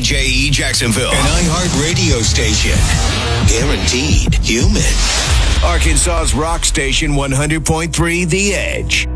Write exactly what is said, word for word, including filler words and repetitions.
J E Jacksonville, an iHeart radio station. Guaranteed human. Arkansas's rock station one hundred point three The Edge.